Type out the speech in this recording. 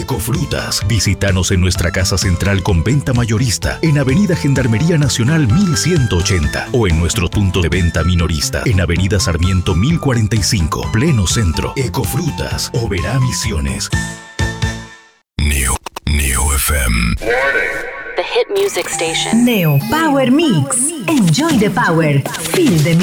Ecofrutas. Visítanos en nuestra casa central con venta mayorista en Avenida Gendarmería Nacional 1180 o en nuestro punto de venta minorista en Avenida Sarmiento 1045, pleno centro. Ecofrutas, Oberá Misiones. Neo FM. The hit music station. Neo Power Mix. Enjoy the power. Feel the